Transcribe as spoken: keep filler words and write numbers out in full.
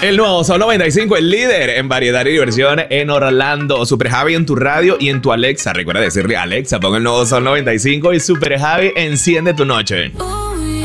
El nuevo Sol noventa y cinco, el líder en variedad y diversión en Orlando. Super Javi en tu radio y en tu Alexa. Recuerda decirle Alexa, pon el nuevo Sol noventa y cinco y Super Javi enciende tu noche.